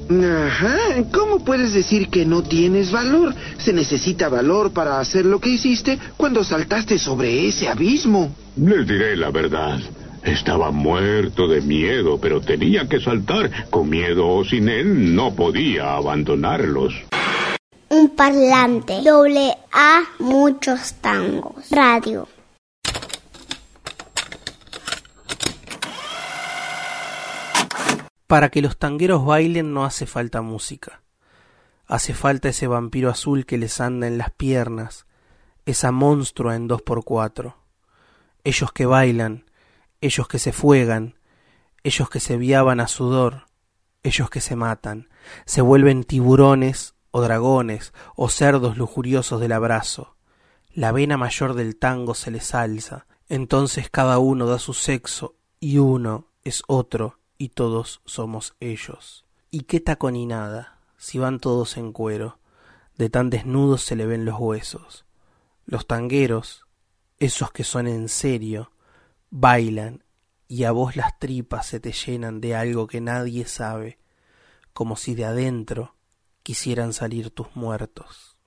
Ajá, ¿cómo puedes decir que no tienes valor? Se necesita valor para hacer lo que hiciste cuando saltaste sobre ese abismo. Les diré la verdad. Estaba muerto de miedo, pero tenía que saltar. Con miedo o sin él, no podía abandonarlos. Un parlante. AA, muchos tangos. Radio. Para que los tangueros bailen no hace falta música. Hace falta ese vampiro azul que les anda en las piernas, esa monstrua en 2x4. Ellos que bailan, ellos que se fuegan, ellos que se viaban a sudor, ellos que se matan, se vuelven tiburones o dragones o cerdos lujuriosos del abrazo. La vena mayor del tango se les alza, entonces cada uno da su sexo y uno es otro. Y todos somos ellos. ¿Y qué taconinada, si van todos en cuero? De tan desnudos se le ven los huesos. Los tangueros, esos que son en serio, bailan y a vos las tripas se te llenan de algo que nadie sabe, como si de adentro quisieran salir tus muertos.